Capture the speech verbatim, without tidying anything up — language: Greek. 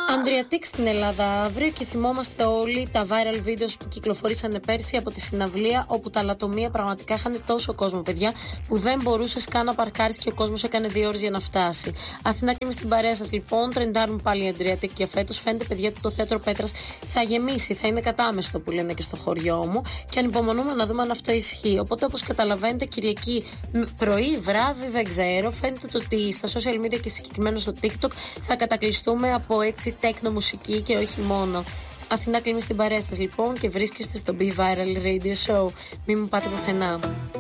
Adriatic στην Ελλάδα αύριο και θυμόμαστε όλοι τα viral videos που κυκλοφορήσανε πέρσι από τη συναυλία όπου τα λατομεία πραγματικά είχαν τόσο κόσμο, παιδιά, που δεν μπορούσε καν να παρκάρεις και ο κόσμος έκανε δύο ώρες για να φτάσει. Αθηνά και είμαι στην παρέα σας λοιπόν, τρεντάρουν πάλι οι Adriatic για φέτος. Φαίνεται, παιδιά, ότι το θέατρο Πέτρας θα γεμίσει, θα είναι κατάμεστο που λένε και στο χωριό μου και ανυπομονούμε να δούμε αν αυτό ισχύει. Οπότε, όπως καταλαβαίνετε, Κυριακή πρωί, βράδυ, δεν ξέρω, φαίνεται το ότι στα social media και συγκεκριμένα στο TikTok θα κατακλειστούμε από έτσι τέκνο μουσική και όχι μόνο. Αθηνά κλείνει στην παρέα σας λοιπόν και βρίσκεστε στο Be Viral Radio Show. Μην μου πάτε πουθενά.